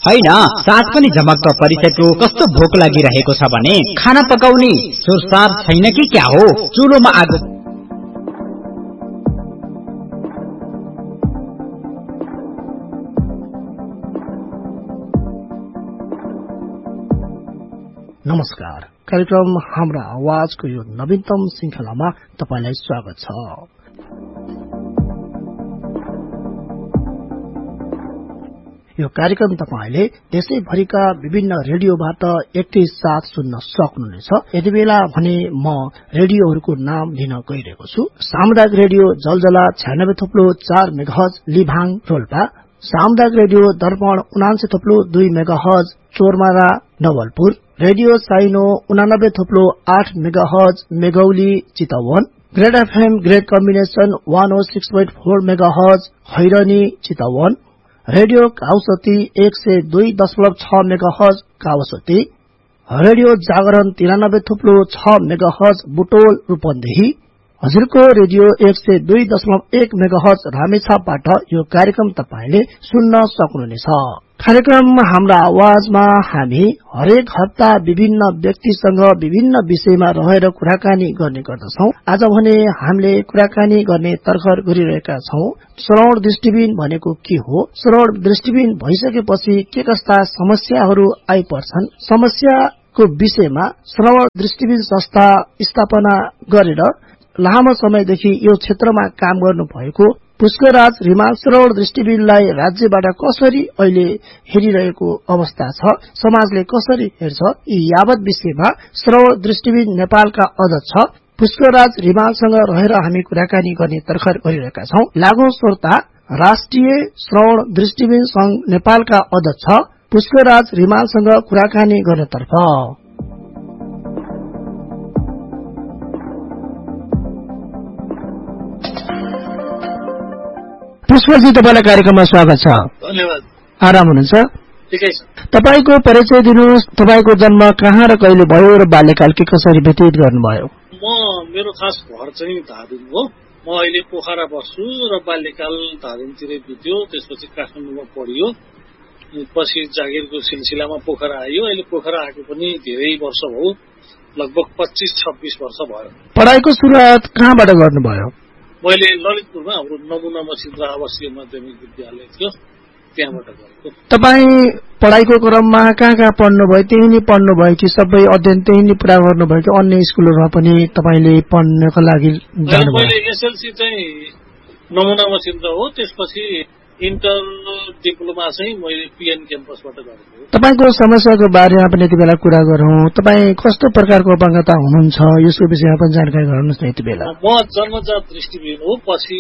हैन, साँझ पनि झमक्क परिसक्यो। कस्तो भोक लागिरहेको छ भने खाना पकाउने सुरसार छैन कि क्या हो? चुलोमा आगो नमस्कार, कार्यक्रम हाम्रा आवाजको यो नवीनतम श्रृंखलामा तपाईलाई स्वागत छ। यो कार्यक्रम तपाईले देशैभरिका विभिन्न रेडियोबाट एकैसाथ सुन्न सक्नुहुनेछ। यतिबेला भने म रेडियोहरूको नाम लिन गइरहेको छु। सामुदायिक रेडियो जलजला 96.4 मेगाहर्ज लिभाङ रोल्पा, सामुदायिक radio Darpan 79.2 megahertz Chormara Nawalpur, radio साइनो 89.8 megahertz मेगौली Chitwan, grade FM grade combination 106.4 megahertz Khairani Chitwan, radio काउसती 102.6 megahertz काउसती, radio जागरण 93.6 मेगाहर्ज बुटोल रूपन्देही। हजुरको रेडियो 102.1 मेगाहर्ज रामेछापबाट यो कार्यक्रम तपाईले सुन्न सक्नुहुनेछ। कार्यक्रम हाम्रा आवाजमा हामी हरेक हप्ता विभिन्न व्यक्तिसँग विभिन्न विषयमा रहेर कुराकानी गर्ने गर्दछौं। आज भने हामीले कुराकानी गर्ने तर्खर गरिरहेका छौं। श्रवण दृष्टिबिन भनेको के हो, श्रवण दृष्टिबिन भइसकेपछि के कस्ता समस्याहरू आइपर्छन्, समस्याको विषयमा श्रवण दृष्टिबिन संस्था स्थापना गरेर लामो समयदेखि यो क्षेत्रमा काम गर्नु भएको पुष्कराज रिमाल श्रवण दृष्टिबिनलाई राज्यबाट कसरी अहिले हेरिरहेको अवस्था छ, समाजले कसरी हेर्छ, यी यावत विषयमा श्रवण दृष्टिबिन नेपालका अध्यक्ष पुष्कराज रिमालसँग रहेर हामी कुराकानी गर्ने तर्खर गरिरहेका छौं। लागू श्रोता, राष्ट्रिय श्रवण दृष्टिबिन संघ नेपालका अध्यक्ष पुष्कराज रिमालसँग कुराकानी गर्नेतर्फ पुष्पजी, तपाईलाई कार्यक्रममा स्वागत छ। धन्यवाद। आराम हुनुहुन्छ? ठिकै छ। तपाईको परिचय दिनुहोस्। तपाईको जन्म कहाँ र कहिले भयो र बाल्यकाल के कसरी व्यतीत गर्नुभयो? मेरो खास घर चाहिँ धादिङ हो। म अहिले पोखरा बस्छु र बाल्यकाल धादिङतिरै बित्यो। त्यसपछि काठमाडौँमा पढियो, पछि जागिरको सिलसिलामा पोखरा आइयो। अहिले पोखरा आएको पनि धेरै वर्ष भयो, लगभग 25-26 वर्ष भयो। पढाइको सुरुवात कहाँबाट गर्नुभयो? मैले ललितपुरमा हाम्रो नमुना मछिन्द्र आवासीय माध्यमिक विद्यालय थियो, त्यहाँबाट गरेको। तपाई पढाइको क्रममा कहाँ पढ्नुभयो? त्यही नै पढ्नुभयो कि सबै अध्ययन त्यही नै पूरा गर्नुभयो कि अन्य स्कुलहरूमा पनि तपाईले पढ्नको लागि जानुभयो? मैले एसएलसी चाहिँ नमुना मछिन्द्र हो, त्यसपछि इन्टर डिप्लोमा चाहिँ मैले पीएन क्याम्पसबाट गरेको। तपाईको समस्याको बारेमा पनि यति बेला कुरा गरौं। तपाई कस्तो प्रकारको अपंगता हुनुहुन्छ, यसको विषयमा पनि जानकारी गराउनुस् न यति बेला। म जन्मजात दृष्टिबिन हो। पछि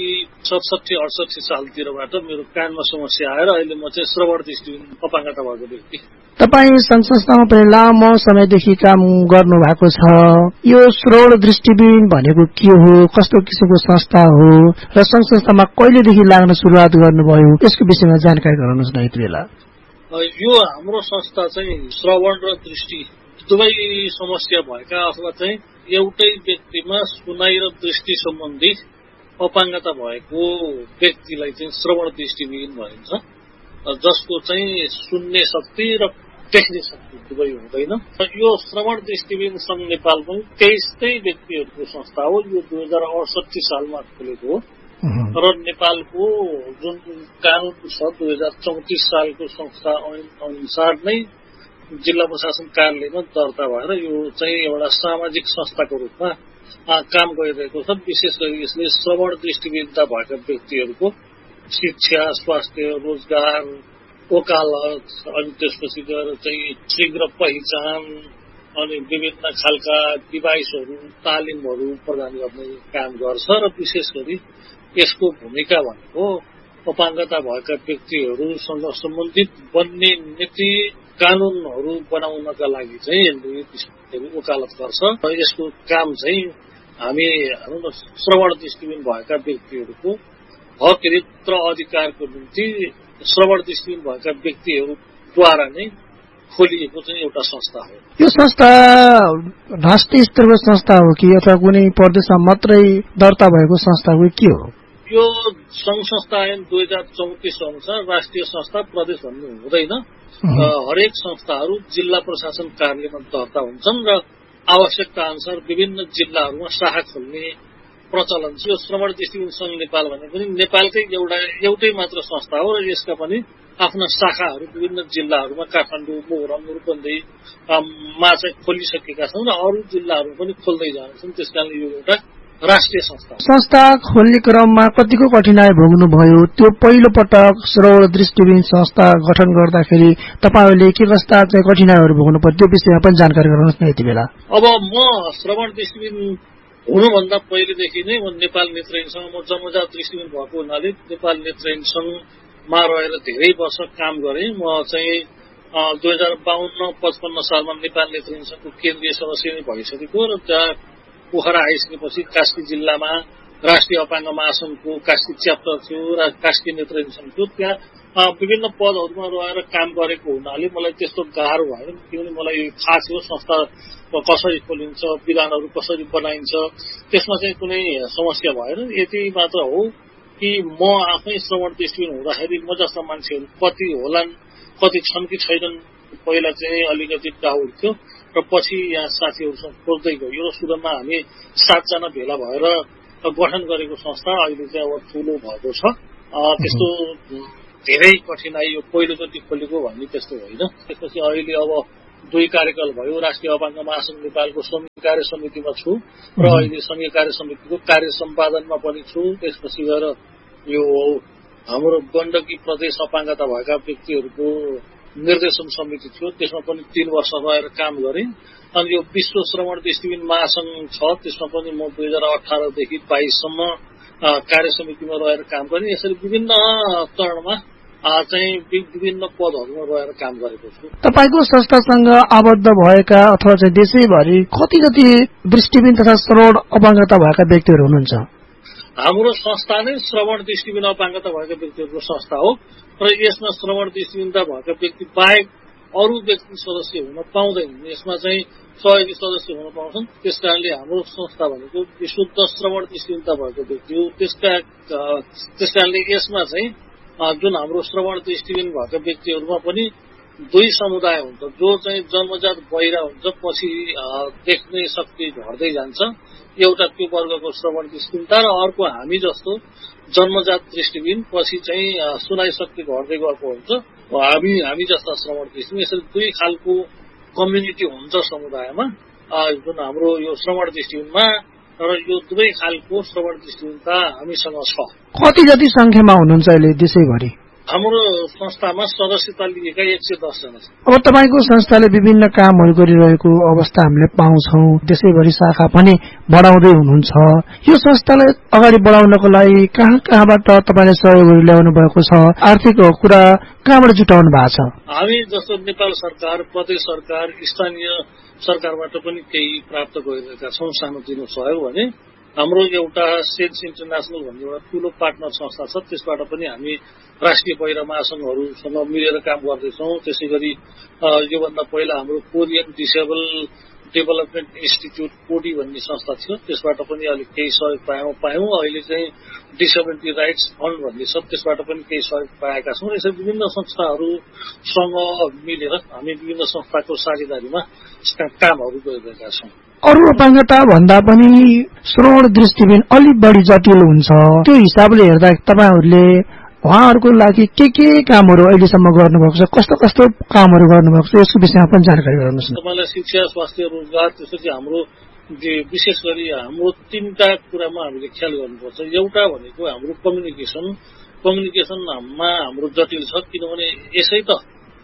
67-68 सालतिरबाट मेरो कानमा समस्या आएर अहिले म चाहिँ श्रवण दृष्टिबिन अपंगता भएको व्यक्ति। तपाई संघ संस्थामा पनि लामो समयदेखि काम गर्नु भएको छ। यो श्रवण दृष्टिबिन भनेको के हो, कस्तो किसिमको संस्था हो र संघ संस्थामा कहिलेदेखि लाग्न सुरुवात गर्नुभयो, यसको विषयमा जानकारी गराउनुस् न यति बेला। यो हाम्रो संस्था चाहिँ श्रवण र दृष्टि दुवै समस्या भएका अथवा चाहिँ एउटै व्यक्तिमा सुनाइ र दृष्टि सम्बन्धी अपाङ्गता भएको व्यक्तिलाई चाहिँ श्रवण दृष्टिबिन भनिन्छ, जसको चाहिँ सुन्ने शक्ति र देख्ने शक्ति दुवै हुँदैन। यो श्रवण दृष्टिबिन संघ नेपाल पनि त्यस्तै व्यक्तिहरूको संस्था हो। यो 2068 सालमा खोलेको हो र नेपालको जुन कानून छ 2034 सालको संस्था अनुसार नै जिल्ला प्रशासन कार्यालयमा दर्ता भएर यो चाहिँ एउटा सामाजिक संस्थाको रूपमा काम गरिरहेको छ। विशेष गरी यसले श्रवण दृष्टिबिनता भएका व्यक्तिहरूको शिक्षा, स्वास्थ्य, रोजगार, वकालत, अनि त्यसपछि गएर चाहिँ शीघ्र पहिचान अनि विभिन्न खालका डिभाइसहरू, तालिमहरू प्रदान गर्ने काम गर्छ र विशेष गरी यसको भूमिका भनेको अपाङ्गता भएका व्यक्तिहरूसँग सम्बन्धित बन्ने नीति कानूनहरू बनाउनका लागि चाहिँ यसले वकालत गर्छ। यसको काम चाहिँ हामी श्रवण दृष्टिबिन भएका व्यक्तिहरूको हक र अधिकारको निम्ति श्रवण दृष्टिबिन भएका व्यक्तिहरूद्वारा नै खोलिएको चाहिँ एउटा संस्था हो। यो संस्था राष्ट्रिय स्तरको संस्था हो कि अथवा कुनै प्रदेशमा मात्रै दर्ता भएको संस्था हो के हो? यो संघ संस्था ऐन 2034 अनुसार राष्ट्रिय संस्था प्रदेश भन्ने हुँदैन। हरेक संस्थाहरू जिल्ला प्रशासन कार्यालयमा दर्ता हुन्छन् र आवश्यकता अनुसार विभिन्न जिल्लाहरूमा शाखा खोल्ने प्रचलन छ। यो श्रवण दृष्टिबिन संघ नेपाल भने पनि नेपालकै एउटै मात्र संस्था हो र यसका पनि आफ्ना शाखाहरू विभिन्न जिल्लाहरूमा काठमाडौँ, मोरङ, रूपन्देहीमा चाहिँ खोलिसकेका छन् र अरू जिल्लाहरू पनि खोल्दै जान्छन्। त्यसकारणले यो एउटा राष्ट्रिय संस्था खोल्ने क्रममा कतिको कठिनाई भोग्नु भयो? त्यो पहिलो पटक श्रवण दृष्टिबिन संस्था गठन गर्दाखेरि तपाईहरूले के कस्ता चाहिँ कठिनाईहरू भोग्नु पर्यो त्यो विषयमा पनि जानकारी गराउनुहोस् न यति बेला। अब म श्रवण दृष्टिबिन हुनुभन्दा पहिलेदेखि नै म नेपाल नेत्रहीन संघ म जन्मजात दृष्टिबिन भएको हुनाले नेपाल नेत्रहीन संघमा रहेर धेरै वर्ष काम गरेँ। म चाहिँ 2052-55 सालमा नेपाल नेत्रहीन संघको केन्द्रीय सदस्य नै भइसकेको र त्यहाँ पोखरा आइसकेपछि कास्की जिल्लामा राष्ट्रिय अपाङ्ग महासंघको कास्की च्याप्टर थियो र कास्की नेत्रहीन संघ थियो। त्यहाँ विभिन्न पदहरूमा रहेर काम गरेको हुनाले मलाई त्यस्तो गाह्रो भएन, किनभने मलाई थाहा थियो संस्था कसरी खोलिन्छ, विधानहरू कसरी बनाइन्छ, त्यसमा चाहिँ कुनै समस्या भएन। यति मात्र हो कि म आफै श्रवण दृष्टिबिन हुँदाखेरि म जस्ता मान्छेहरू कति होलान्, कति छन् कि छैनन्, पहिला चाहिँ अलिकति डाउट थियो र पछि यहाँ साथीहरूसँग खोज्दै गयो र सुरुमा हामी 7 जना भेला भएर गठन गरेको संस्था अहिले चाहिँ अब ठूलो भएको छ। त्यस्तो धेरै कठिनाई यो पहिलोचोटि खोलेको भन्ने त्यस्तो होइन। त्यसपछि अहिले अब 2 कार्यकाल भयो, राष्ट्रिय अपाङ्ग महासंघ नेपालको संघीय कार्य समितिमा छु र अहिले संघीय कार्य समितिको कार्य सम्पादनमा पनि छु। त्यसपछि गएर यो हाम्रो गण्डकी प्रदेश अपाङ्गता भएका व्यक्तिहरूको निर्देशन समिति थियो, त्यसमा पनि 3 वर्ष रहेर काम गरेँ। अनि यो विश्व श्रवण दृष्टिबिन महासंघ छ, त्यसमा पनि म 2018 देखि 22 सम्म कार्य समितिमा रहेर काम गरेँ। यसरी विभिन्न चरणमा चाहिँ विभिन्न पदहरूमा रहेर काम गरेको छु। तपाईको संस्थासँग आबद्ध भएका अथवा चाहिँ देशैभरि कति दृष्टिबिन तथा श्रवण अपाङ्गता भएका व्यक्तिहरू हुनुहुन्छ? हाम्रो संस्था नै श्रवण दृष्टिबिन अपाङ्गता भएका व्यक्तिहरूको संस्था हो र यसमा श्रवण दृष्टिबिनता भएका व्यक्ति बाहेक अरू व्यक्ति सदस्य हुन पाउँदैनन्। यसमा चाहिँ सहयोगी सदस्य हुन पाउँछन्। त्यसकारणले हाम्रो संस्था भनेको विशुद्ध श्रवण दृष्टिबिनता भएको व्यक्ति हो। त्यसकारणले यसमा चाहिँ जुन हाम्रो श्रवण दृष्टिबिन भएका व्यक्तिहरूमा पनि 2 समुदाय हुन्छ। जो चाहिँ जन्मजात बहिरा हुन्छ, पछि देख्ने शक्ति घट्दै जान्छ, एउटा त्यो वर्गको श्रवण दृष्टिबिनता र अर्को हामी जस्तो जन्मजात दृष्टिबिन, पछि चाहिँ सुनाइ शक्ति घट्दै गएको हुन्छ हामी जस्ता श्रवण दृष्टिबिन। यसरी 2 खालको कम्युनिटी हुन्छ समुदायमा जुन हाम्रो यो श्रवण दृष्टिबिनमा, र यो 2 खालको श्रवण दृष्टिबिनता हामीसँग छ। कति जति संख्यामा हुनुहुन्छ अहिले देशैभरि? हाम्रो संस्थामा सदस्यता लिएका 110 जना छन्। अब तपाईको संस्थाले विभिन्न कामहरू गरिरहेको अवस्था हामीले पाउँछौं। देशैभरि शाखा पनि बढाउँदै हुनुहुन्छ। यो संस्थालाई अगाडि बढाउनको लागि कहाँबाट तपाईले सहयोगहरू ल्याउनु भएको छ? आर्थिक कुरा कहाँबाट जुटाउनु भएको छ? हामी जस्तो नेपाल सरकार, प्रदेश सरकार, स्थानीय सरकारबाट पनि केही प्राप्त गरिरहेका छौं सानोतिनो सहयोग भने। हाम्रो एउटा सेन्स इन्टरनेशनल भन्ने एउटा ठूलो पार्टनर संस्था छ, त्यसबाट पनि हामी राष्ट्रिय बहिरा महासंघहरूसँग मिलेर काम गर्दैछौँ। त्यसै गरी योभन्दा पहिला हाम्रो कोरियन डिसेबल डेभलपमेन्ट इन्स्टिच्युट कोडी भन्ने संस्था थियो, त्यसबाट पनि अलिक केही सहयोग पायौं। अहिले चाहिँ डिसेबिलिटी राइट्स फन्ड भन्ने छ, त्यसबाट पनि केही सहयोग पाएका छौँ। यसरी विभिन्न संस्थाहरूसँग मिलेर हामी विभिन्न संस्थाको साझेदारीमा कामहरू गरिरहेका छौँ। अरू अपाङ्गता भन्दा पनि श्रवण दृष्टिबिन अलिक बढी जटिल हुन्छ। त्यो हिसाबले हेर्दा तपाईहरूले उहाँहरूको लागि के कामहरू अहिलेसम्म गर्नुभएको छ, कस्तो कस्तो कामहरू गर्नुभएको छ, यसको विषयमा पनि जानकारी गराउनुहोस् न। तपाईँलाई शिक्षा, स्वास्थ्य, रोजगार, त्यसपछि हाम्रो विशेष गरी हाम्रो 3टा कुरामा हामीले ख्याल गर्नुपर्छ। एउटा भनेको हाम्रो कम्युनिकेसनमा हाम्रो जटिल छ, किनभने यसै त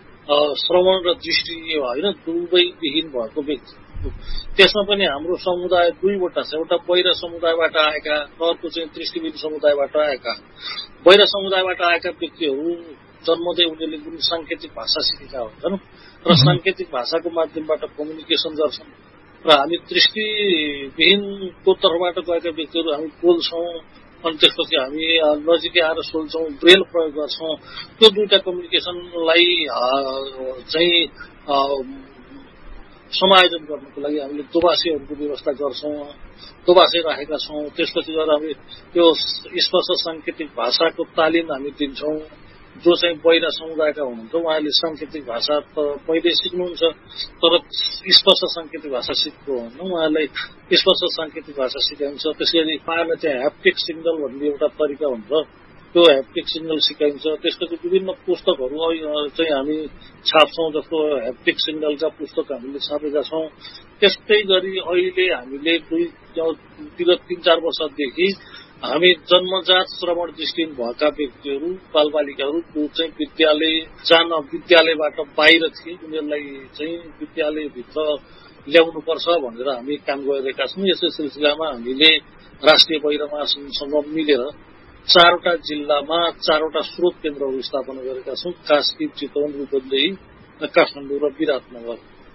श्रवण र दृष्टि होइन, दुवैविहीन भएको व्यक्ति। त्यसमा पनि हाम्रो समुदाय 2वटा छ। एउटा बहिरा समुदायबाट आएका, अर्को चाहिँ दृष्टिबिन समुदायबाट आएका। बहिरा समुदायबाट आएका व्यक्तिहरू जन्मदै उनीहरूले जुन सांकेतिक भाषा सिकेका हुन्छन् र सांकेतिक भाषाको माध्यमबाट कम्युनिकेसन गर्छन्, र हामी दृष्टिविहीनको तर्फबाट गएका व्यक्तिहरू हामी बोल्छौँ, अनि त्यसपछि हामी नजिकै आएर सोल्छौँ, ब्रेल प्रयोग गर्छौँ। त्यो 2टा कम्युनिकेसनलाई चाहिँ समायोजन गर्नको लागि हामीले दोभाषीहरूको व्यवस्था गर्छौँ, दोभाषी राखेका छौँ। त्यसपछि गएर हामी त्यो स्पष्ट साङ्केतिक भाषाको तालिम हामी दिन्छौँ। जो चाहिँ बहिरा समुदायका हुनुहुन्छ उहाँले साङ्केतिक भाषा त पहिले सिक्नुहुन्छ, तर स्पष्ट साङ्केतिक भाषा सिक्नु हुन्न, उहाँलाई स्पष्ट साङ्केतिक भाषा सिकाइन्छ। त्यसैगरी उहाँलाई चाहिँ ह्याप्टिक सिग्नल भन्ने एउटा तरिका हुन्छ, त्यो ह्याप्टिक सिग्नल सिकाइन्छ। त्यसपछि विभिन्न पुस्तकहरू चाहिँ हामी छाप्छौँ, जस्तो ह्याप्टिक सिग्नलका पुस्तक हामीले छापेका छौँ। त्यस्तै गरी अहिले हामीले 3-4 वर्षदेखि हामी जन्मजात श्रवण दृष्टिहीन भएका व्यक्तिहरू, बालबालिकाहरू जो चाहिँ विद्यालयबाट बाहिर थिए, उनीहरूलाई चाहिँ विद्यालयभित्र ल्याउनुपर्छ भनेर हामी काम गरिरहेका छौँ। यसै सिलसिलामा हामीले राष्ट्रिय बहिरा महासङ्घसँग मिलेर 4वटा जिल्लामा 4वटा स्रोत केन्द्रहरू स्थापना गरेका छौँ। कास्की, चितवन, रूपन्देही, काठमाडौँ र विराटनगर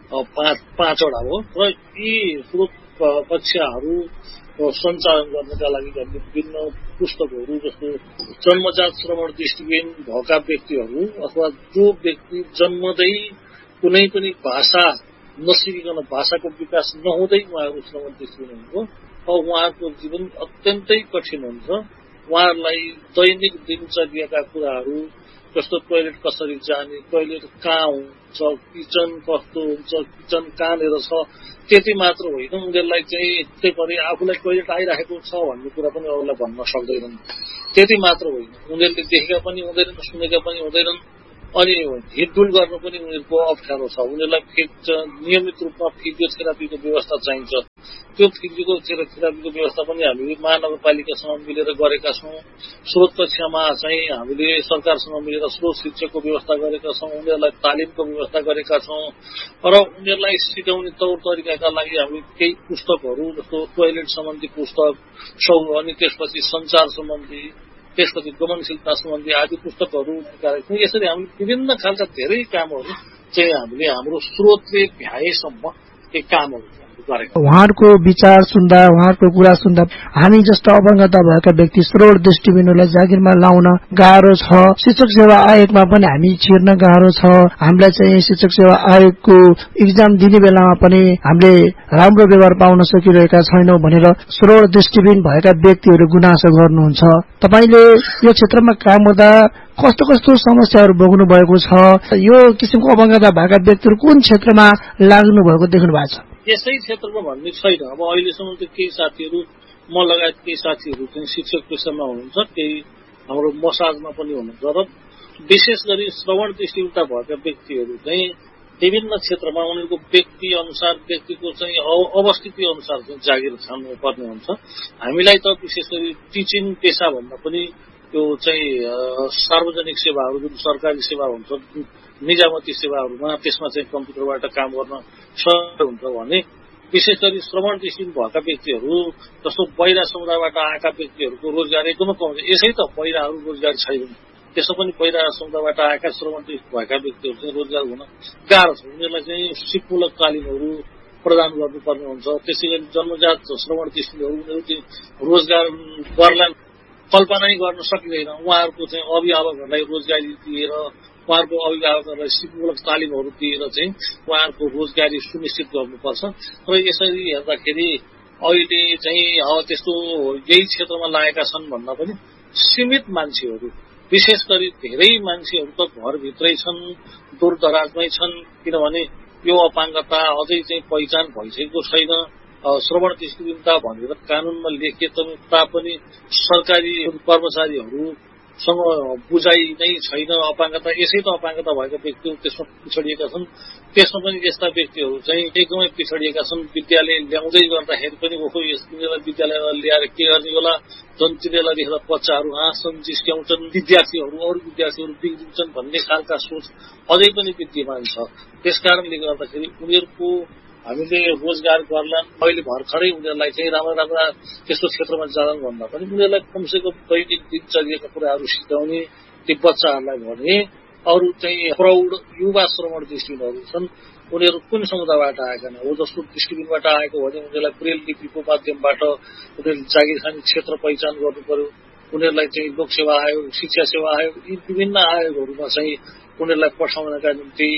5वटा हो। र यी स्रोत कक्षाहरू सञ्चालन गर्नका लागि हामीले विभिन्न पुस्तकहरू, जस्तो जन्मजात श्रवण दृष्टिहीन भएका व्यक्तिहरू अथवा जो व्यक्ति जन्मदै कुनै पनि भाषा नसिकिकन, भाषाको विकास नहुँदै उहाँहरू श्रवण दृष्टिहीन हुनुभयो, अब उहाँहरूको जीवन अत्यन्तै कठिन हुन्छ। उहाँहरूलाई दैनिक दिनचर्याका कुराहरू, जस्तो टोयलेट कसरी जाने, टोयलेट कहाँ हुन्छ, किचन कस्तो हुन्छ, किचन कहाँनिर छ, त्यति मात्र होइन, उनीहरूलाई चाहिँ त्यही परि आफूलाई टोयलेट आइराखेको छ भन्ने कुरा पनि अरूलाई भन्न सक्दैनन्। त्यति मात्र होइन, उनीहरूले देखेका पनि हुँदैनन्, सुनेका पनि हुँदैनन्, अनि हिँडडुल गर्नु पनि उनीहरूको अप्ठ्यारो छ। उनीहरूलाई नियमित रूपमा फिजियोथेरापीको व्यवस्था चाहिन्छ। त्यो फिजियोथेरापीको व्यवस्था पनि हामीले महानगरपालिकासँग मिलेर गरेका छौँ। स्रोत कक्षामा चाहिँ हामीले सरकारसँग मिलेर स्रोत शिक्षकको व्यवस्था गरेका छौँ, उनीहरूलाई तालिमको व्यवस्था गरेका छौँ। र उनीहरूलाई सिकाउने तौर तरिकाका लागि हामी केही पुस्तकहरू, जस्तो टोयलेट सम्बन्धी पुस्तक, अनि त्यसपछि सञ्चार सम्बन्धी, त्यसपछि गमनशीलता सम्बन्धी आदि पुस्तकहरू निकालेका छौँ। यसरी हामीले विभिन्न खालका धेरै कामहरू चाहिँ हामीले हाम्रो स्रोतले भ्याएसम्म यी कामहरू गरेका। उहाँहरूको विचार सुन्दा, उहाँहरूको कुरा सुन्दा हामी जस्ता अपङ्गता भएका व्यक्ति श्रवण दृष्टिहीनहरूलाई जागिरमा लाउन गाह्रो छ। शिक्षक सेवा आयोगमा पनि हामी छिर्न गाह्रो छ। हामीलाई चाहिँ शिक्षक सेवा आयोगको इक्जाम दिने बेलामा पनि हामीले राम्रो व्यवहार पाउन सकिरहेका छैनौं भनेर श्रवण दृष्टिहीन भएका व्यक्तिहरू गुनासो गर्नुहुन्छ। तपाईले यो क्षेत्रमा काम गर्दा कस्तो कस्तो समस्याहरू भोग्नु भएको छ? यो किसिमको अपङ्गता भएका व्यक्तिहरू कुन क्षेत्रमा लाग्नु भएको देख्नु भएको छ? यसै क्षेत्रमा भन्ने छैन। अब अहिलेसम्म त केही साथीहरू, म लगायत केही साथीहरू चाहिँ शिक्षक पेसामा हुनुहुन्छ, केही हाम्रो मसाजमा पनि हुनुहुन्छ। र विशेष गरी श्रवण दृष्टिहीनता भएका व्यक्तिहरू चाहिँ विभिन्न क्षेत्रमा उनीहरूको व्यक्ति अनुसार, व्यक्तिको चाहिँ अवस्थिति अनुसार चाहिँ जागिर छान्नु पर्ने हुन्छ। हामीलाई त विशेष गरी टिचिङ पेसा भन्दा पनि त्यो चाहिँ सार्वजनिक सेवाहरू, जुन सरकारी सेवा हुन्छ, निजामती सेवाहरूमा, त्यसमा चाहिँ कम्प्युटरबाट काम गर्न सहज हुन्छ भने विशेष गरी श्रवण दृष्टिहीन भएका व्यक्तिहरू, जस्तो बहिरा समुदायबाट आएका व्यक्तिहरूको रोजगार एकदमै कम छ। यसै त बहिराहरू रोजगार छैनन्, त्यसो पनि बहिरा समुदायबाट आएका श्रवण दृष्टिहीन भएका व्यक्तिहरू चाहिँ रोजगार हुन गाह्रो छ। उनीहरूलाई चाहिँ सिपमूलक तालिमहरू प्रदान गर्नुपर्ने हुन्छ। त्यसै गरी जन्मजात श्रवण दृष्टिहीनहरू उनीहरू चाहिँ रोजगार गर्ला कल्पना गर्न सकिँदैन। उहाँहरूको चाहिँ अभिभावकहरूलाई रोजगारी दिएर, उहाँहरूको अभिभावकहरूलाई सिपमूलक तालिमहरू दिएर चाहिँ उहाँहरूको रोजगारी सुनिश्चित गर्नुपर्छ। र यसरी हेर्दाखेरि अहिले चाहिँ त्यस्तो यही क्षेत्रमा लागेका छन् भन्दा पनि सीमित मान्छेहरू, विशेष गरी धेरै मान्छेहरू त घरभित्रै छन्, दूरदराजमै छन्, किनभने यो अपाङ्गता अझै चाहिँ पहिचान भइसकेको छैन। श्रवण दृष्टिहीनता भनेर कानूनमा लेखिए तापनि सरकारी कर्मचारीहरूसँग बुझाइ नै छैन। अपाङ्गता यसै त अपाङ्गता भएका व्यक्तिहरू त्यसमा पिछडिएका छन्। त्यसमा पनि यस्ता व्यक्तिहरू चाहिँ एकदमै पिछडिएका छन्। विद्यालय ल्याउँदै गर्दाखेरि पनि ओहो यिनीहरूलाई विद्यालयमा ल्याएर के गर्ने होला, झन् तिनीहरूलाई देखेर बच्चाहरू हाँस्छन्, जिस्क्याउँछन्, विद्यार्थीहरू अरू विद्यार्थीहरू बिग्रिन्छन् भन्ने खालका सोच अझै पनि विद्यमान छ। त्यसकारणले गर्दाखेरि उनीहरूको हामीले रोजगार गर्लान्। अहिले भर्खरै उनीहरूलाई चाहिँ राम्रा राम्रा त्यस्तो क्षेत्रमा जालान् भन्दा पनि उनीहरूलाई कमसेकम दैनिक दिनचर्याका कुराहरू सिकाउने ती बच्चाहरूलाई भने अरू चाहिँ प्रौढ युवा श्रवण दृष्टिहीनहरू छन्, उनीहरू कुन समुदायबाट आएका हो, जस्तो दृष्टिहीनबाट आएको भने उनीहरूलाई ब्रेल लिपिको माध्यमबाट उनीहरूले जागिर खाने क्षेत्र पहिचान गर्नु पर्यो। उनीहरूलाई चाहिँ लोकसेवा आयोग, शिक्षा सेवा आयोग, यी विभिन्न आयोगहरूमा चाहिँ उनीहरूलाई पठाउनका निम्ति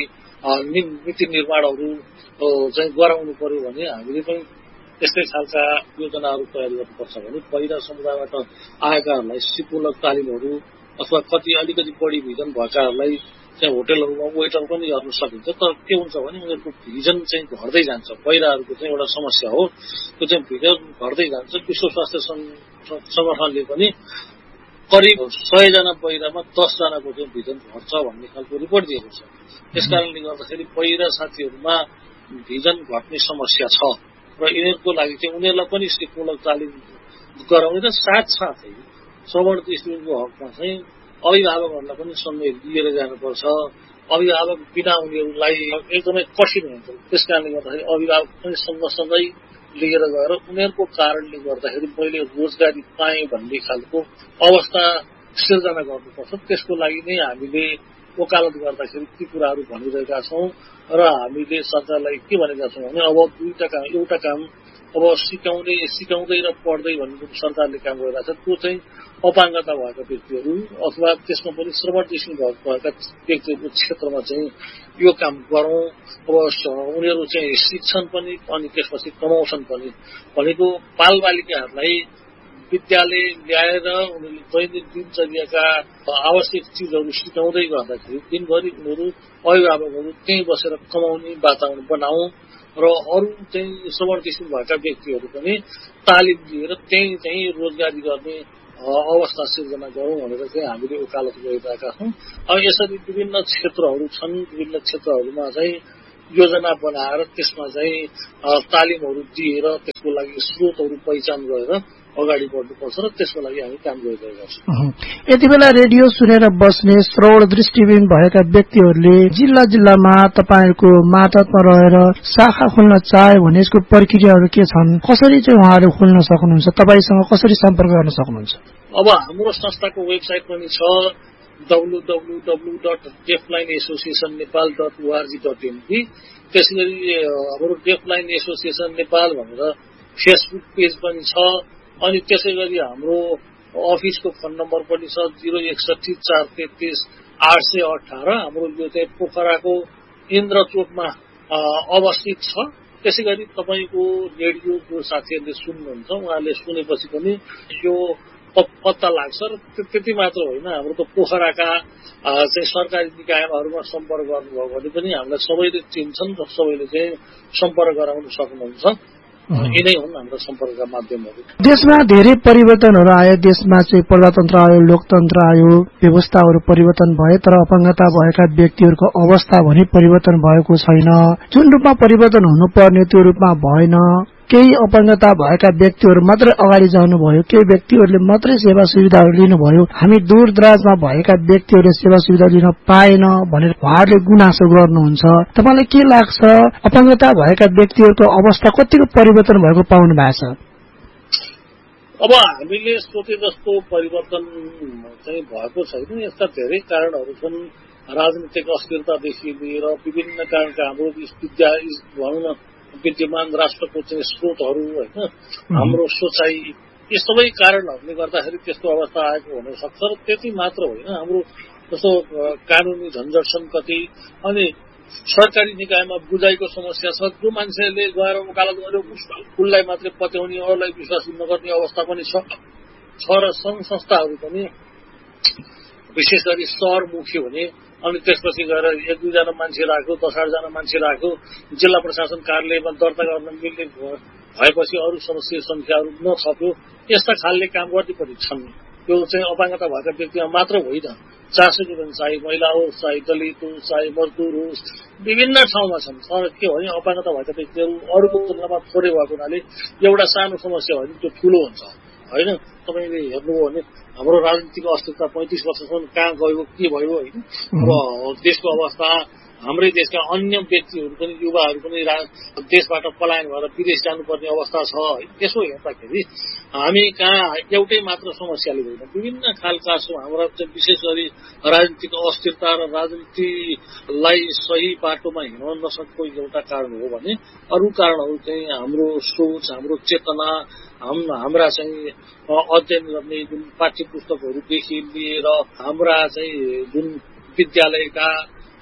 नीति निर्माणहरू चाहिँ गराउनु पर्यो भने हामीले पनि त्यस्तै खालका योजनाहरू तयार गर्नुपर्छ भने पहिला समुदायबाट आएकाहरूलाई सिपमूलक तालिमहरू अथवा कति अलिकति बढी भिजन भएकाहरूलाई चाहिँ होटलहरूमा वेटर पनि गर्न सकिन्छ। तर के हुन्छ भने उनीहरूको भिजन चाहिँ घट्दै जान्छ। पहिलाहरूको चाहिँ एउटा समस्या हो, त्यो चाहिँ भिजन घट्दै जान्छ। विश्व स्वास्थ्य संगठनले पनि करिब 100 जना पहिरामा 10 जनाको चाहिँ भिजन घट्छ भन्ने खालको रिपोर्ट दिएको छ। त्यसकारणले गर्दाखेरि पहिरा साथीहरूमा भिजन घट्ने समस्या छ र यिनीहरूको लागि चाहिँ उनीहरूलाई पनि सिपमूलक तालिम गराउने र साथसाथै श्रवण दृष्टिको हकमा चाहिँ अभिभावकहरूलाई पनि सँगै लिएर जानुपर्छ। अभिभावक बिना उनीहरूलाई एकदमै कठिन हुन्छ। त्यसकारणले गर्दाखेरि अभिभावक पनि सँगसँगै लिएर गएर उनीहरूको कारणले गर्दाखेरि मैले रोजगारी पाएँ भन्ने खालको अवस्था सिर्जना गर्नुपर्छ। त्यसको लागि नै हामीले वकालत गर्दाखेरि ती कुराहरू भनिरहेका छौँ र हामीले सरकारलाई के भनेका छौँ भने अब एउटा काम अब सिकाउँदै र पढ्दै भन्ने सरकारले काम गरिरहेको छ। त्यो चाहिँ अपाङ्गता भएका व्यक्तिहरू अथवा त्यसमा पनि श्रवण दृष्टि भएका व्यक्तिहरूको क्षेत्रमा चाहिँ यो काम गरौँ। अब उनीहरू चाहिँ शिक्षण पनि अनि त्यसपछि कमाउँछन् पनि भनेको बालबालिकाहरूलाई विद्यालय ल्याएर उनीहरूले दैनिक दिनचर्याका आवश्यक चिजहरू सिकाउँदै गर्दाखेरि दिनभरि उनीहरू अभिभावकहरू त्यहीँ बसेर कमाउने वातावरण बनाऊ र अरू चाहिँ श्रवण दृष्टि भएका व्यक्तिहरू पनि तालिम लिएर त्यहीँ चाहिँ रोजगारी गर्ने अवस्था सिर्जना गरौँ भनेर चाहिँ हामीले वकालत गरिरहेका छौँ। अब यसरी विभिन्न क्षेत्रहरू छन्, विभिन्न क्षेत्रहरूमा चाहिँ योजना बनाएर त्यसमा चाहिँ तालिमहरू दिएर त्यसको लागि स्रोतहरू पहिचान गरेर अगाडि बढ्नुपर्छ र त्यसको लागि हामी काम गरिरहेका छौँ। यति बेला रेडियो सुनेर बस्ने श्रवण दृष्टिविहीन भएका व्यक्तिहरूले जिल्लामा तपाईहरूको मातहतमा रहेर शाखा खोल्न चाहे भने यसको प्रक्रियाहरू के छन्, कसरी चाहिँ उहाँहरू खोल्न सक्नुहुन्छ, तपाईसँग कसरी सम्पर्क गर्न सक्नुहुन्छ? अब हाम्रो संस्थाको वेबसाइट पनि छ www.deafblindAssociationNepal.org.in। त्यसैगरी हाम्रो डेफब्लाइन्ड एसोसिएसन नेपाल भनेर फेसबुक पेज पनि छ। अनि त्यसै गरी हाम्रो अफिसको फोन नम्बर पनि छ 061433818। हाम्रो यो चाहिँ पोखराको इन्द्रचोकमा अवस्थित छ। त्यसै गरी तपाईँको रेडियो जो साथीहरूले सुन्नुहुन्छ उहाँहरूले सुनेपछि पनि यो पत्ता लाग्छ र त्यति मात्र होइन, हाम्रो त पोखराका चाहिँ सरकारी निकायहरूमा सम्पर्क गर्नुभयो भने पनि हामीलाई सबैले चिन्छन् र सबैले चाहिँ सम्पर्क गराउन सक्नुहुन्छ। यिनै हुन् हाम्रो सम्पर्कका माध्यमहरू। देशमा धेरै परिवर्तनहरू आयो, देशमा चाहिँ प्रजातन्त्र आयो, लोकतन्त्र आयो, व्यवस्थाहरू परिवर्तन भए, तर अपाङ्गता भएका व्यक्तिहरूको अवस्था भने परिवर्तन भएको छैन। जुन रूपमा परिवर्तन हुनुपर्ने त्यो रूपमा भएन। केही अपाङ्गता भएका व्यक्तिहरू मात्रै अगाडि जानुभयो, केही व्यक्तिहरूले मात्रै सेवा सुविधाहरू लिनुभयो, हामी दूरदराजमा भएका व्यक्तिहरूले सेवा सुविधा लिन पाएन भनेर उहाँहरूले गुनासो गर्नुहुन्छ। तपाईलाई के लाग्छ, अपाङ्गता भएका व्यक्तिहरूको अवस्था कतिको परिवर्तन भएको पाउनु भएको छ? अब हामीले सोचे जस्तो परिवर्तन चाहिँ भएको छैन। यसका धेरै कारणहरू छन्। राजनीतिक अस्थिरतादेखि लिएर विभिन्न कारणका हाम्रो भनौँ न विद्यमान राष्ट्रको चाहिँ स्रोतहरू होइन, हाम्रो सोचाइ, यी सबै कारणहरूले गर्दाखेरि त्यस्तो अवस्था आएको हुन सक्छ। र त्यति मात्र होइन, हाम्रो जस्तो कानुनी झन्झट छन् कति, अनि सरकारी निकायमा बुझाइको समस्या छ। जो मान्छेले गएर वकालत गर्यो उसलाई मात्रै पत्याउने, अरूलाई विश्वास नगर्ने अवस्था पनि छ र सङ्घ संस्थाहरू पनि विशेष गरी सहरमुखी हुने, अनि त्यसपछि गएर 1-2 जना मान्छे राख्यो, 10-8 जना मान्छे राख्यो, जिल्ला प्रशासन कार्यालयमा दर्ता गर्न मिल्ने भएपछि अरू सदस्य संख्याहरू नथप्यो, यस्ता खालले काम गर्ने पनि छन्। यो चाहिँ अपाङ्गता भएका व्यक्तिमा मात्र होइन, चासोको पनि चाहे महिला होस्, चाहे दलित होस्, चाहे मजदुर होस्, विभिन्न ठाउँमा छन्। तर के भने अपाङ्गता भएका व्यक्तिहरू अरूको तुलनामा थोरै भएको हुनाले एउटा सानो समस्या हो भने त्यो ठुलो हुन्छ होइन। तपाईँले हेर्नुभयो भने हाम्रो राजनीतिको अस्थिरता 35 वर्षसम्म कहाँ गयो, के भयो होइन। अब देशको अवस्था, हाम्रै देशका अन्य व्यक्तिहरू पनि, युवाहरू पनि देशबाट पलायन भएर विदेश जानुपर्ने अवस्था छ। त्यसो हेर्दाखेरि हामी कहाँ एउटै मात्र समस्याले होइन, विभिन्न खालका छौँ। हाम्रा चाहिँ विशेष गरी राजनीतिक अस्थिरता र राजनीतिलाई सही बाटोमा हिँड्न नसकेको एउटा कारण हो भने अरू कारणहरू चाहिँ हाम्रो सोच, हाम्रो चेतना, हाम्रा चाहिँ अध्ययन गर्ने जुन पाठ्य पुस्तकहरूदेखि लिएर हाम्रा चाहिँ जुन विद्यालयका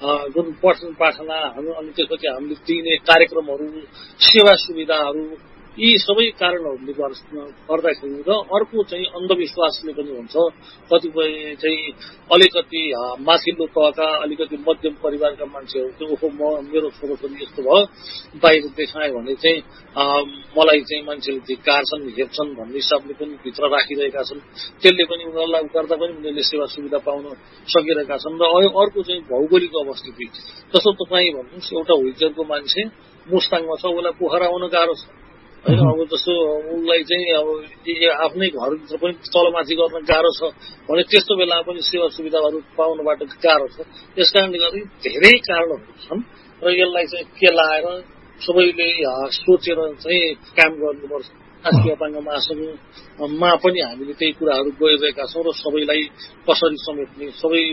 जुन पठन पाठनाहरू अनि त्यसपछि हामीले दिने कार्यक्रमहरू सेवा सुविधाहरू यी सबै कारणहरूले गर्दाखेरि र अर्को चाहिँ अन्धविश्वासले पनि हुन्छ। कतिपय चाहिँ अलिकति माथिल्लो तहका अलिकति मध्यम परिवारका मान्छेहरू चाहिँ ओहो मेरो छोरोछोरी यस्तो भयो बाहिर देखाए भने चाहिँ मलाई चाहिँ मान्छेले धिक्कारछन् हेप्छन् भन्ने हिसाबले पनि भित्र राखिरहेका छन्। त्यसले पनि उनीहरूलाई गर्दा पनि उनीहरूले सेवा सुविधा पाउन सकिरहेका छन्। र अर्को चाहिँ भौगोलिक अवस्थिति। जस्तो तपाईँ भन्नुहोस् एउटा होइचरको मान्छे मुस्ताङमा छ, उसलाई पोखरा आउन गाह्रो छ होइन। अब जस्तो उसलाई चाहिँ अब आफ्नै घरभित्र पनि तलमाथि गर्न गाह्रो छ भने त्यस्तो बेला पनि सेवा सुविधाहरू पाउनबाट गाह्रो छ। त्यस कारणले गर्दा धेरै कारणहरू छन् र यसलाई चाहिँ के लाएर सबैले सोचेर चाहिँ काम गर्नुपर्छ। राष्ट्रिय अपाङ्ग महासंघमा पनि हामीले त्यही कुराहरू गरिरहेका छौँ र सबैलाई कसरी समेट्ने,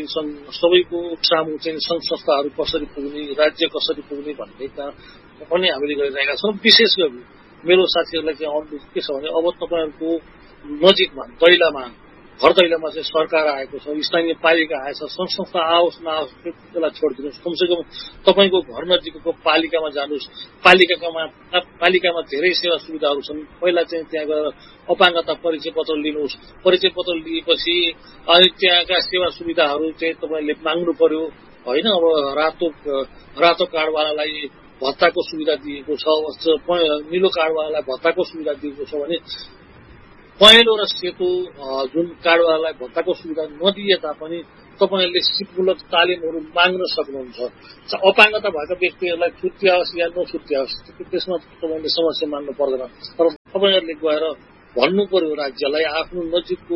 सबैको सामु चाहिँ सङ्घ संस्थाहरू कसरी पुग्ने, राज्य कसरी पुग्ने भन्ने पनि हामीले गरिरहेका छौँ। विशेष गरी मेरो साथीहरूलाई चाहिँ अनुरोध के छ भने अब तपाईँहरूको नजिकमा दैलामा घर दैलामा चाहिँ सरकार आएको छ, स्थानीय पालिका आएछ, सङ्घ संस्था आओस् नआओस् त्यसलाई छोडिदिनुहोस्। कमसेकम तपाईँको घर नजिकको पालिकामा जानुहोस्। पालिकामा धेरै सेवा सुविधाहरू छन्। पहिला चाहिँ त्यहाँ गएर अपाङ्गता परिचय पत्र लिनुहोस्। परिचय पत्र लिएपछि अनि त्यहाँका सेवा सुविधाहरू चाहिँ तपाईँले माग्नु पर्यो होइन। अब रातो कार्डवालालाई भत्ताको सुविधा दिएको छ, निलो कार्डवालालाई भत्ताको सुविधा दिएको छ भने पहेँलो र सेतो जुन कार्डवालालाई भत्ताको सुविधा नदिए तापनि तपाईँहरूले सिपमूलक तालिमहरू माग्न सक्नुहुन्छ। अपाङ्गता भएका व्यक्तिहरूलाई छुट्याओस् या नछुट्याओस् त्यसमा तपाईँले समस्या मान्नु पर्दैन। तर तपाईँहरूले गएर भन्नु पर्यो राज्यलाई, आफ्नो नजिकको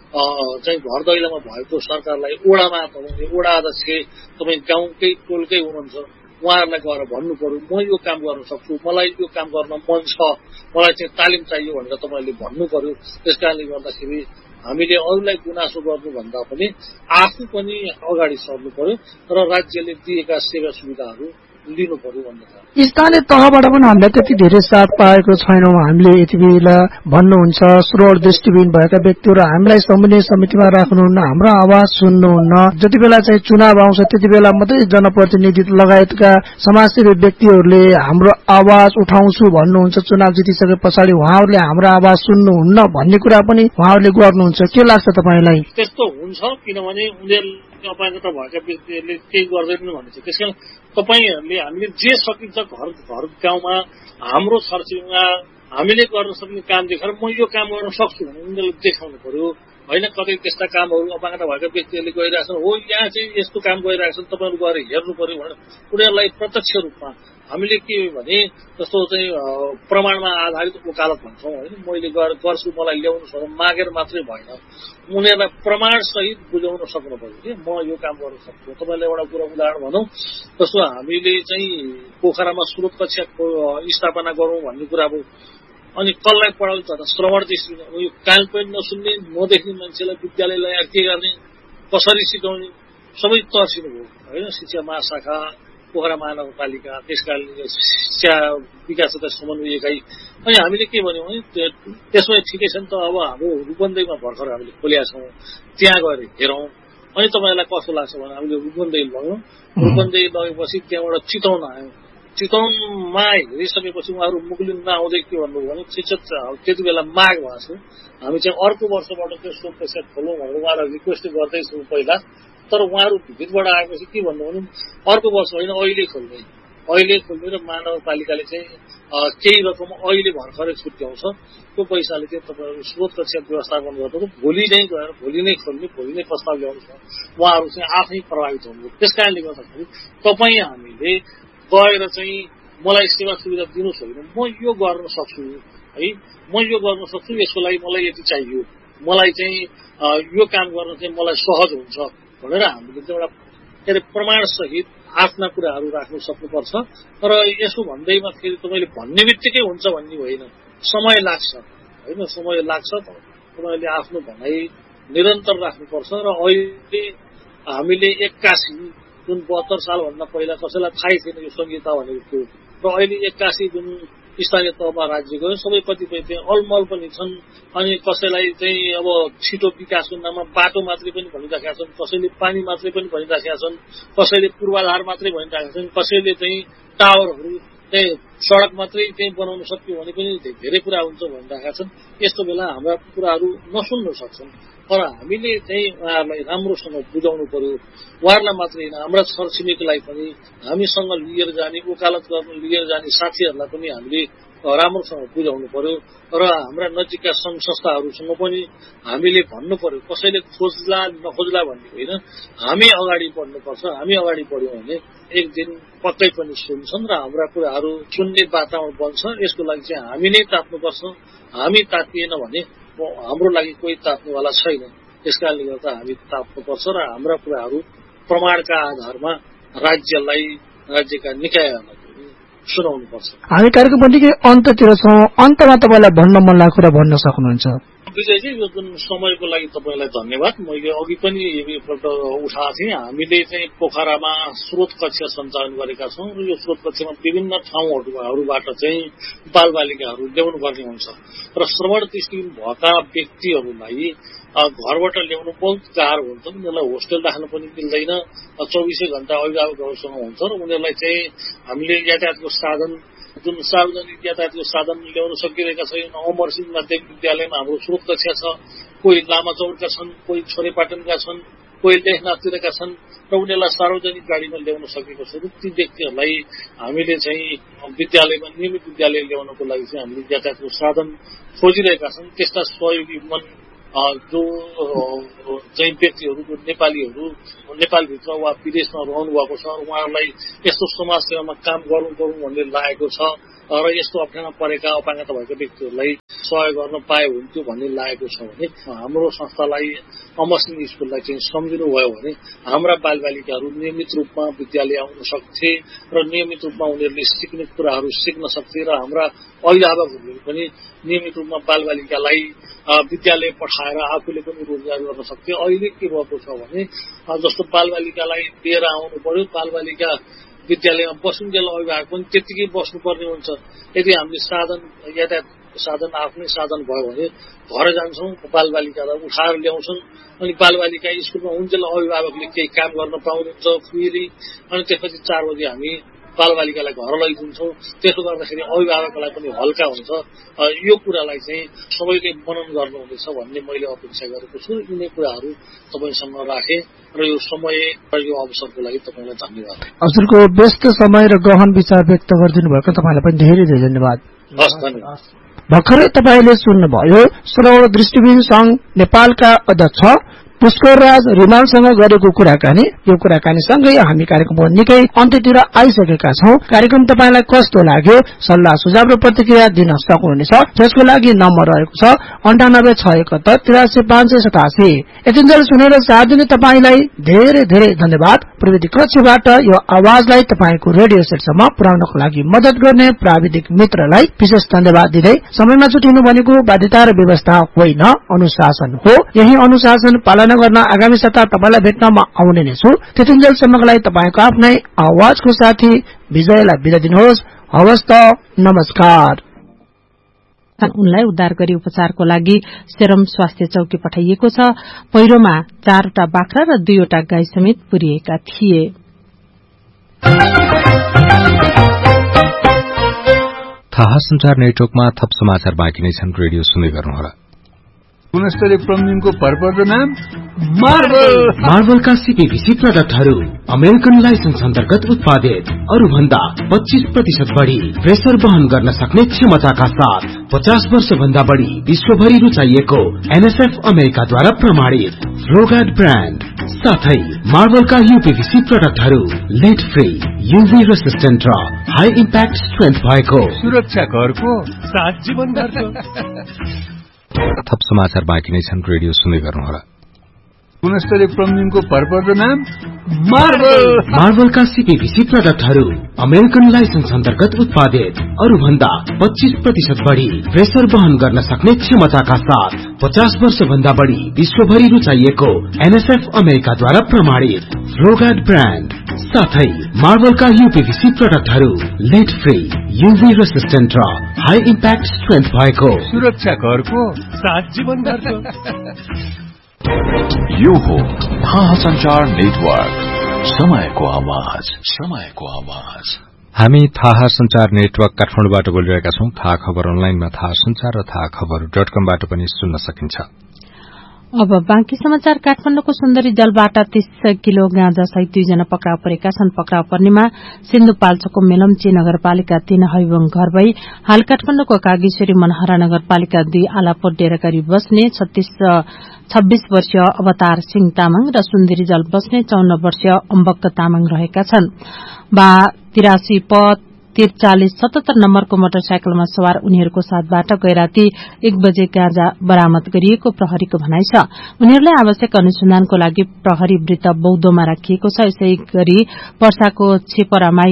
चाहिँ घर दैलामा भएको सरकारलाई, ओडामा तपाईँ ओडा अध्यक्ष तपाईँ गाउँकै टोलकै हुनुहुन्छ, उहाँहरूलाई गएर भन्नु पर्यो म यो काम गर्न सक्छु, मलाई यो काम गर्न मन छ, मलाई चाहिँ तालिम चाहियो भनेर तपाईँले भन्नु पर्यो। त्यस कारणले गर्दाखेरि हामीले अरूलाई गुनासो गर्नुभन्दा पनि आफू पनि अगाडि सर्नु पर्यो र राज्यले दिएका सेवा सुविधाहरू लिनु पर्यो भन्ने छ। स्थानीय तहबाट पनि हामीलाई त्यति धेरै साथ पाएको छैनौँ। हामीले यति बेला भन्नुहुन्छ श्रोण दृष्टिविहीन भएका व्यक्तिहरू हामीलाई समन्वय समितिमा राख्नुहुन्न, हाम्रो आवाज सुन्नुहुन्न। जति बेला चाहिँ चुनाव आउँछ त्यति बेला मात्रै जनप्रतिनिधि लगायतका समाजसेवी व्यक्तिहरूले हाम्रो आवाज उठाउँछु भन्नुहुन्छ। चुनाव जितिसके पछाडि उहाँहरूले हाम्रो आवाज सुन्नुहुन्न भन्ने कुरा पनि उहाँहरूले गर्नुहुन्छ। के लाग्छ तपाईँलाई? त्यस्तो हुन्छ किनभने उनीहरूले अपाङ्गता भएका व्यक्तिहरूले केही गर्दैनन् भन्ने छ। त्यसकारण तपाईँहरूले हामीले जे सकिन्छ घर गाउँमा हाम्रो छरछिमेकीमा हामीले गर्न सक्ने काम देखाएर म यो काम गर्न सक्छु भने उनीहरूले देखाउनु पर्यो होइन। कतै त्यस्ता कामहरू अपाङ्गता भएका व्यक्तिहरूले गरिरहेछन्, हो यहाँ चाहिँ यस्तो काम गरिरहेछन् तपाईँहरू गएर हेर्नु पर्यो भनेर उनीहरूलाई प्रत्यक्ष रूपमा हामीले के भने जस्तो चाहिँ प्रमाणमा आधारित वकालत भन्छौँ होइन। मैले गएर गर्छु मलाई ल्याउनु सक्छ मागेर मात्रै भएन, उनीहरूलाई प्रमाण सहित बुझाउन सक्नु पर्यो कि म यो काम गर्न सक्छु। तपाईँलाई एउटा कुरा उदाहरण भनौँ, जस्तो हामीले चाहिँ पोखरामा स्रोत कक्षा स्थापना गरौँ भन्ने कुरा भयो। अनि कसलाई पढाउँछ त श्रवण दृष्टि यो कान पनि नसुन्ने नदेख्ने मान्छेलाई विद्यालय ल्याएर के गर्ने, कसरी सिकाउने सबै तर्सिनु भयो होइन। शिक्षा महाशाखा, पोखरा महानगरपालिका, त्यसकारणले शिक्षा विकास तथा समन्वय एकाइ। अनि हामीले के भन्यौँ भने त्यसमा ठिकै छ नि त, अब हाम्रो रूपन्देहीमा भर्खर हामीले खोलेका छौँ, त्यहाँ गएर हेरौँ। अनि तपाईँहरूलाई कस्तो लाग्छ भने हामीले रूपन्देही लग्यौँ। रूपन्देही लगेपछि त्यहाँबाट चितवन आयौँ। चितवनमा हेरिसकेपछि उहाँहरू मुगलिन नआउँदै के भन्नुभयो भने त्यति बेला माग भएको छ, हामी चाहिँ अर्को वर्षबाट त्यो स्रोत पैसा खोलौँ भनेर उहाँहरूलाई रिक्वेस्ट गर्दैछौँ पहिला। तर उहाँहरू भित्रबाट आएपछि के भन्नु भने अर्को वर्ष होइन अहिले खोल्ने र महानगरपालिकाले चाहिँ केही रकम अहिले भर्खरै छुट्याउँछ, त्यो पैसाले चाहिँ तपाईँहरू स्रोत कक्षा व्यवस्थापन गर्दा भोलि नै गएर भोलि नै खोल्ने, भोलि नै प्रस्ताव ल्याउनु छ। उहाँहरू चाहिँ आफै प्रभावित हुनुभयो। त्यस कारणले गर्दाखेरि तपाईँ हामीले गएर चाहिँ मलाई सेवा सुविधा दिनुहोस् होइन, म यो गर्न सक्छु है, म यो गर्न सक्छु, यसको लागि मलाई यति चाहियो, मलाई चाहिँ यो काम गर्न चाहिँ मलाई सहज हुन्छ भनेर हामीले चाहिँ एउटा के अरे प्रमाणसहित आफ्ना कुराहरू राख्नु सक्नुपर्छ। तर यसो भन्दैमा फेरि तपाईँले भन्ने बित्तिकै हुन्छ भन्ने होइन, समय लाग्छ होइन, समय लाग्छ। तपाईँले आफ्नो भनाइ निरन्तर राख्नुपर्छ। र अहिले हामीले 81 जुन 72 सालभन्दा पहिला कसैलाई थाहै थिएन यो संहिता भनेको थियो, र अहिले 81 जुन स्थानीय तहमा राज्य गयो सबै कतिपय चाहिँ अलमल पनि छन् अनि कसैलाई चाहिँ अब छिटो विकासको नाममा बाटो मात्रै पनि भनिराखेका छन् कसैले पानी मात्रै पनि भनिराखेका छन् कसैले पूर्वाधार मात्रै भनिराखेका छन् कसैले चाहिँ टावरहरू चाहिँ सडक मात्रै चाहिँ बनाउन सक्यो भने पनि धेरै कुरा हुन्छ भनिराखेका छन् यस्तो बेला हाम्रा कुराहरू नसुन्न सक्छन् तर हामीले चाहिँ उहाँहरूलाई राम्रोसँग बुझाउनु पर्यो उहाँहरूलाई मात्रै होइन हाम्रा छरछिमेकीलाई पनि हामीसँग लिएर जाने वकालत गर्न लिएर जाने साथीहरूलाई पनि हामीले राम्रोसँग बुझाउनु पर्यो र हाम्रा नजिकका संघ संस्थाहरूसँग पनि हामीले भन्नु पर्यो कसैले खोज्ला नखोज्ला भन्ने होइन हामी अगाडि बढ्नुपर्छ हामी अगाडि बढ्यौँ भने एक दिन पक्कै पनि सुन्छन् र हाम्रा कुराहरू सुन्ने वातावरण बन्छ यसको लागि चाहिँ हामी नै तात्नुपर्छ हामी तातिएन भने हाम्रो लागि कोही तात्नेवाला छैन त्यसकारणले गर्दा हामी तात्नुपर्छ र हाम्रा कुराहरू प्रमाणका आधारमा राज्यलाई राज्यका निकायहरूलाई सुनाउनुपर्छ। हामी कार्यक्रम निकै अन्ततिर छौँ अन्तमा तपाईँलाई भन्न मन लागेको कुरा भन्न सक्नुहुन्छ? विजयजी यो जुन समयको लागि तपाईँलाई धन्यवाद मैले अघि पनि एकपल्ट उठाएको थिएँ हामीले चाहिँ पोखरामा स्रोत कक्ष सञ्चालन गरेका छौँ र यो स्रोत कक्षमा विभिन्न ठाउँहरूबाट चाहिँ बालबालिकाहरू ल्याउनु पर्ने हुन्छ र श्रवण दृष्टिहीन भएका व्यक्तिहरूलाई घरबाट ल्याउनु बहुत गाह्रो हुन्छ उनीहरूलाई होस्टेल राख्न पनि मिल्दैन 24 घण्टा अभिभावकहरूसँग हुन्छ र उनीहरूलाई चाहिँ हामीले यातायातको साधन जुन सार्वजनिक यातायातको साधन ल्याउन सकिरहेका छैन अमरसिंह माध्यमिक विद्यालयमा हाम्रो स्रोत कक्षा छ कोही लामाचौरका छन् कोही छोरेपाटनका छन् कोही लेखनाथतिरका छन् र उनीहरूलाई सार्वजनिक गाडीमा ल्याउन सकेको छैन ती व्यक्तिहरूलाई हामीले चाहिँ विद्यालयमा नियमित विद्यालय ल्याउनको लागि चाहिँ हामीले यातायातको साधन खोजिरहेका छौँ त्यस्ता सहयोगी मन जो चाहिँ व्यक्तिहरू जो नेपालीहरू नेपालभित्र वा विदेशमा रहनु भएको छ उहाँहरूलाई यस्तो समाज सेवामा काम गरौँ भन्ने लागेको छ र यस्तो अप्ठ्यारो परेका अपाङ्गता भएका व्यक्तिहरूलाई सहयोग गर्न पाए हुन्थ्यो भन्ने लागेको छ भने हाम्रो संस्थालाई अमरसिंह स्कुललाई चाहिँ सम्झिनु भयो भने हाम्रा बालबालिकाहरू नियमित रूपमा विद्यालय आउन सक्थे र नियमित रूपमा उनीहरूले सिक्ने कुराहरू सिक्न सक्थे र हाम्रा अभिभावकहरूले पनि नियमित रूपमा बालबालिकालाई विद्यालय पठाएर आफूले पनि रोजगार गर्न सक्थे अहिले के भएको छ भने जस्तो बालबालिकालाई लिएर आउनु पर्यो बालबालिका विद्यालयमा बस्नुजेल अभिभावक पनि त्यतिकै बस्नुपर्ने हुन्छ यदि हामीले साधन यातायात साधन आफ्नै साधन भयो भने घर जान्छौँ बालबालिकालाई उठाएर ल्याउँछन् अनि बालबालिका स्कुलमा हुन्जेल अभिभावकले केही काम गर्न पाउनुहुन्छ फ्रीली अनि त्यसपछि 4 बजे हामी बालबालिकालाई घर लैदिन्छौँ त्यसो गर्दाखेरि अभिभावकलाई पनि हल्का हुन्छ यो कुरालाई चाहिँ सबैले मनन गर्नुहुनेछ भन्ने मैले अपेक्षा गरेको छु यिनै कुराहरू तपाईसँग राखेँ र यो समय र यो अवसरको लागि तपाईँलाई धन्यवाद। हजुरको व्यस्त समय र गहन विचार व्यक्त गरिदिनु भएको तपाईँलाई पनि धेरै धेरै धन्यवाद। हस् धन्यवाद। भर्खरै तपाईँले सुन्नुभयो श्रवण दृष्टिहीन संघ नेपालका अध्यक्ष पुष्करराज रिमालसँग गरेको कुराकानी। यो कुराकानीसँगै हामी कार्यक्रमको निकै अन्त्यतिर आइसकेका छौं। कार्यक्रम तपाईलाई कस्तो लाग्यो सल्लाह सुझाव र प्रतिक्रिया दिन सक्नुहुनेछ जसको लागि नम्बर रहेको छ 9867833587। यतिन्जेल सुनेर साथ दिने तपाईलाई धेरै धेरै धन्यवाद। प्रविधि कक्षबाट यो आवाजलाई तपाईको रेडियो सेटसम्म पुर्याउनको लागि मद्दत गर्ने प्राविधिक मित्रलाई विशेष धन्यवाद दिँदै समयमा छुटिनु भनेको बाध्यता र व्यवस्था होइन अनुशासन हो। यही अनुशासन पालना गर्न आगामी सप्ताह तपाईलाई भेट्नमा आउने नै छु। त्यतिन्जेलसम्मको लागि तपाईको आफ्नै आवाजको साथी विजयलाई बिदा दिनुहोस्। हवस् त नमस्कार। उनलाई उद्धार गरी उपचारको लागि सेरम स्वास्थ्य चौकी पठाइएको छ। पहिरोमा 4 वटा बाख्रा र 2 वटा गाई समेत पुरिएका थिए। थाहा संचार नेटवर्कमा थप समाचार बाँकी नै छन्। रेडियो सुन्दै गर्नुहोला। गुणस्तरीय प्लम्बिङको भरपर्दो नाम मार्बलका सीपीवीसी प्रोडक्टहरू अमेरिकन लाइसेन्स अन्तर्गत उत्पादित अरू भन्दा 25% बढ़ी प्रेसर वहन गर्न सक्ने क्षमताका साथ 50 वर्ष भन्दा बढ़ी विश्वभरि रुचाइएको एनएसएफ अमेरिकाद्वारा प्रमाणित फ्लोगार्ड ब्रान्ड साथै मार्बलका यूपीवीसी प्रोडक्टहरू लेड फ्री यूभी रेसिस्टेन्ट र हाई इम्प्याक्ट स्ट्रेन्थ भएको सुरक्षा घरको साथ जीवनभरको। थप समाचार बाँकी नै छन्। रेडियो सुन्दै गर्नुहोला। गुणस्तरीय प्लम्बिङको भरपर्दो नाम मार्बलका सीपीभीसी प्रडक्टहरू अमेरिकन लाइसेन्स अन्तर्गत उत्पादित, अरूभन्दा 25% बढी प्रेसर वहन गर्न सक्ने क्षमताका साथ 50 वर्ष भन्दा बढी विश्वभरि रुचाइएको एनएसएफ अमेरिकाद्वारा प्रमाणित फ्लोगार्ड ब्रान्ड साथै मार्बलका यूपीभीसी प्रडक्टहरू लेड फ्री, यूभी रेसिस्टेन्ट र हाई इम्प्याक्ट स्ट्रेन्थ भएको, सुरक्षा घरको साथ जीवनभरको। यो हो थाहा संचार नेटवर्क, समयको आवाज, समयको आवाज। हामी थाहा संचार नेटवर्क काठमाडौँबाट बोलिरहेका छौं। थाहा खबर अनलाइनमा थाहा संचार र थाहा खबर.com बाट पनि सुन्न सकिन्छ। अब बाँकी समाचार। काठमाडौँको सुन्दरी जलबाट 30 किलो गाँजा सहित 2 जना पक्राउ परेका छन्। पक्राउ पर्नेमा सिन्धुपाल्चोकको मेलम्ची नगरपालिका 3 हैवङ घर भई हाल काठमाडौँको कागेश्वरी मनहरा नगरपालिका 2 आलापोट डेरागरी बस्ने 26 वर्षीय अवतार सिंह तामाङ र सुन्दरी जल बस्ने 54 वर्षीय अम्बक्क तामाङ रहेका छन्। 83 प 4377 नम्बरको मोटरसाइकलमा सवार उनीहरूको साथबाट गैराती 1 बजे गाँजा बरामद गरिएको प्रहरीको भनाइ छ। उनीहरूलाई आवश्यक अनुसन्धानको लागि प्रहरी वृत्त बौद्धमा राखिएको छ। यसै गरी पर्साको छेपरामाई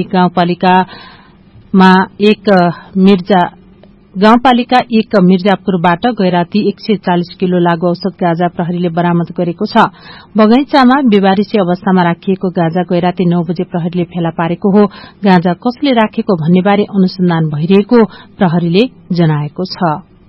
गाउँपालिका 1 मिर्जापुरबाट गैराती 140 किलो लागू औषध गाँजा प्रहरीले बरामद गरेको छ। बगैंचामा बेवारिसी अवस्थामा राखिएको गाँजा गैराती 9 बजे प्रहरीले फेला पारेको हो। गाँजा कसले राखेको भन्नेबारे अनुसन्धान भइरहेको प्रहरीले जनाएको छ।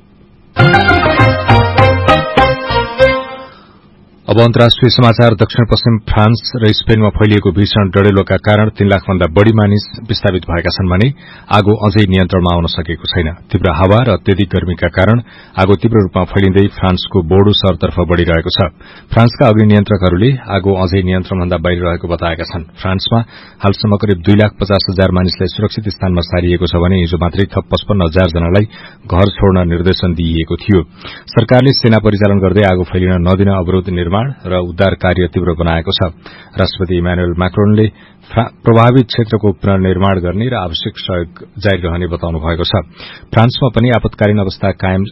अब अन्तर्राष्ट्रिय समाचार। दक्षिण पश्चिम फ्रान्स र स्पेनमा फैलिएको भीषण डढेलोका कारण 3 लाख भन्दा बढ़ी मानिस विस्थापित भएका छन् भने आगो अझै नियन्त्रणमा आउन सकेको छैन। तीव्र हावा र अत्यधिक गर्मीका कारण आगो तीव्र रूपमा फैलिँदै फ्रान्सको बोर्डो शहरतर्फ बढ़िरहेको छ। फ्रान्सका अग्नि नियन्त्रकहरूले आगो अझै नियन्त्रणभन्दा बाहिर रहेको बताएका छन्। फ्रान्समा हालसम्म करिब 2,50,000 मानिसलाई सुरक्षित स्थानमा सारिएको छ भने हिजो मात्रै थप 55,000 जनालाई घर छोड्न निर्देशन दिइएको थियो। सरकारले सेना परिचालन गर्दै आगो फैलिन नदिन अवरोध निर्माण र उद्धार कार्य तीव्र बनाएको छ। राष्ट्रपति इमानुएल मैक्रोनले प्रभावित क्षेत्रको पुनर्निर्माण गर्ने र आवश्यक सहयोग जारी रहने बताउनु भएको छ। फ्रान्समा पनि आपतकालीन अवस्था कायम